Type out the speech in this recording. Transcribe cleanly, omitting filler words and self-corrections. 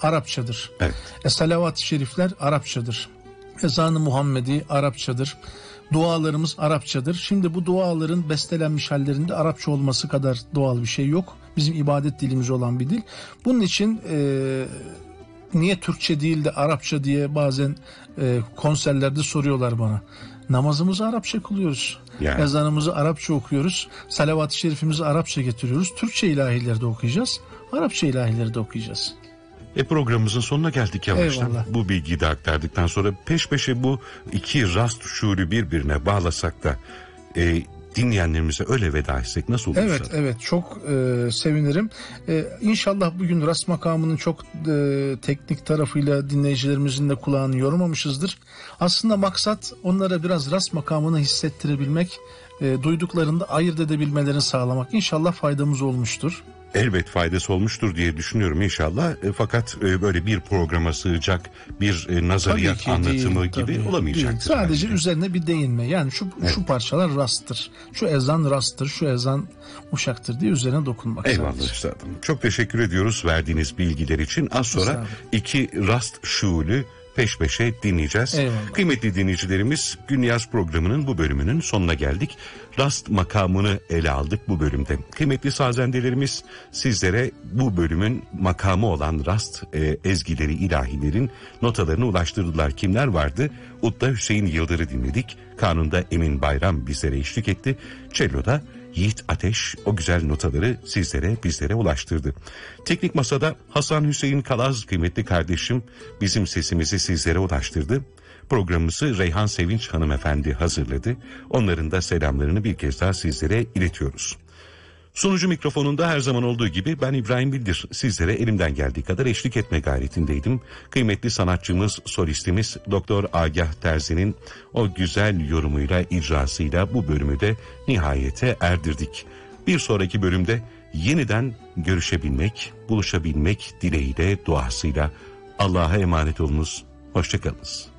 Arapçadır. Evet. Salavat-ı şerifler Arapçadır. Ezan-ı Muhammedi Arapçadır. Dualarımız Arapçadır. Şimdi bu duaların bestelenmiş hallerinde Arapça olması kadar doğal bir şey yok. Bizim ibadet dilimiz olan bir dil. Bunun için niye Türkçe değil de Arapça diye bazen konserlerde soruyorlar bana. Namazımızı Arapça kılıyoruz. Yani. Ezanımızı Arapça okuyoruz. Salavat-ı şerifimizi Arapça getiriyoruz. Türkçe ilahileri de okuyacağız. Arapça ilahileri de okuyacağız. Programımızın sonuna geldik yavaştan. Eyvallah. Bu bilgiyi de aktardıktan sonra peş peşe bu iki rast şuuru birbirine bağlasak da dinleyenlerimize öyle veda etsek nasıl olur? Evet çok sevinirim. İnşallah bugün rast makamının çok teknik tarafıyla dinleyicilerimizin de kulağını yormamışızdır. Aslında maksat onlara biraz rast makamını hissettirebilmek, duyduklarında ayırt edebilmelerini sağlamak. İnşallah faydamız olmuştur. Elbet faydası olmuştur diye düşünüyorum inşallah. Fakat böyle bir programa sığacak bir nazariyat anlatımı değil, gibi olamayacaktır. Sadece üzerine bir değinme. Yani şu parçalar rasttır. Şu ezan rasttır. Şu ezan uşaktır diye üzerine dokunmak. Eyvallah sadece. üstadım. Çok teşekkür ediyoruz verdiğiniz bilgiler için. Az sonra iki rast şuulü peş peşe dinleyeceğiz. Eyvallah. Kıymetli dinleyicilerimiz, Günyaz programının bu bölümünün sonuna geldik. Rast makamını ele aldık bu bölümde. Kıymetli sazendelerimiz, sizlere bu bölümün makamı olan rast ezgileri, ilahilerin notalarını ulaştırdılar. Kimler vardı? Udda Hüseyin Yıldır'ı dinledik. Kanun'da Emin Bayram bizlere eşlik etti. Cello'da Yiğit Ateş o güzel notaları sizlere, bizlere ulaştırdı. Teknik masada Hasan Hüseyin Kalaz kıymetli kardeşim bizim sesimizi sizlere ulaştırdı. Programımızı Reyhan Sevinç hanımefendi hazırladı. Onların da selamlarını bir kez daha sizlere iletiyoruz. Sunucu mikrofonunda her zaman olduğu gibi ben İbrahim Bildir. Sizlere elimden geldiği kadar eşlik etme gayretindeydim. Kıymetli sanatçımız, solistimiz Doktor Agah Terzi'nin o güzel yorumuyla, icrasıyla bu bölümü de nihayete erdirdik. Bir sonraki bölümde yeniden görüşebilmek, buluşabilmek dileğiyle, duasıyla Allah'a emanet olunuz. Hoşça kalınız.